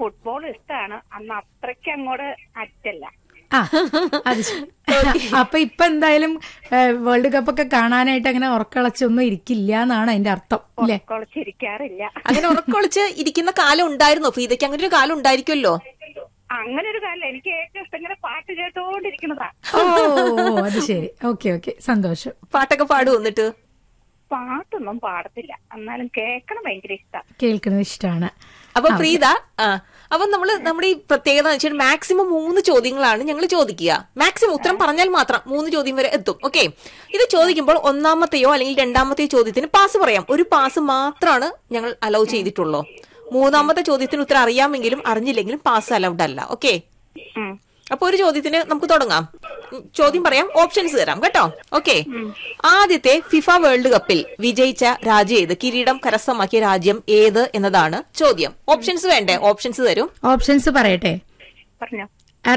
Football ഇഷ്ടമാണ്. അന്ന് അത്രയ്ക്ക് അങ്ങോട്ട് അറ്റല്ല. ആ അത് ശരി. അപ്പൊ ഇപ്പൊ എന്തായാലും വേൾഡ് കപ്പ് ഒക്കെ കാണാനായിട്ട് അങ്ങനെ ഉറക്കളച്ചൊന്നും ഇരിക്കില്ല എന്നാണ് അതിന്റെ അർത്ഥം അല്ലേ? ഉറക്കൊളിച്ചിരിക്കാറില്ല. അങ്ങനെ ഉറക്കൊളിച്ച് ഇരിക്കുന്ന കാലം ഉണ്ടായിരുന്നോ ഫീദയ്ക്ക്? അങ്ങനെ ഒരു കാലം ഉണ്ടായിരിക്കുമല്ലോ. അങ്ങനെ ഒരു കാലം എനിക്ക് ഏറ്റവും ഇഷ്ടം ഇങ്ങനെ പാട്ട് കേട്ടോണ്ടിരിക്കുന്നതാ. ഓ അത് ശരി. ഓക്കെ ഓക്കെ, സന്തോഷം. പാട്ടൊക്കെ പാടും? എന്നിട്ട് പാട്ടൊന്നും പാടത്തില്ല, എന്നാലും കേൾക്കണം ഭയങ്കര ഇഷ്ടം. കേൾക്കുന്നത് ഇഷ്ടമാണ്. അപ്പൊ പ്രീത, അപ്പൊ നമ്മുടെ ഈ പ്രത്യേകത എന്ന് വെച്ചാൽ മാക്സിമം 3 ചോദ്യങ്ങളാണ് ഞങ്ങൾ ചോദിക്കുക. മാക്സിമം ഉത്തരം പറഞ്ഞാൽ മാത്രം 3 ചോദ്യം വരെ എത്തും. ഓക്കെ, ഇത് ചോദിക്കുമ്പോൾ ഒന്നാമത്തെയോ അല്ലെങ്കിൽ രണ്ടാമത്തെയോ ചോദ്യത്തിന് പാസ് പറയാം. ഒരു പാസ് മാത്രമാണ് ഞങ്ങൾ അലൗ ചെയ്തിട്ടുള്ളൂ. മൂന്നാമത്തെ ചോദ്യത്തിന് ഉത്തരം അറിയാമെങ്കിലും അറിഞ്ഞില്ലെങ്കിലും പാസ് അലൗഡ് അല്ല. ഓക്കെ, അപ്പൊ ഒരു ചോദ്യത്തിന് നമുക്ക് തുടങ്ങാം. ചോദ്യം പറയാം, ഓപ്ഷൻസ് തരാം കേട്ടോ. ഓക്കെ, ആദ്യത്തെ ഫിഫ വേൾഡ് കപ്പിൽ വിജയിച്ച രാജ്യം ഏത്? കിരീടം കരസ്ഥമാക്കിയ രാജ്യം ഏത് എന്നതാണ് ചോദ്യം. ഓപ്ഷൻസ് വേണ്ടേ? ഓപ്ഷൻസ് തരും. ഓപ്ഷൻസ് പറയട്ടെ? പറഞ്ഞോ.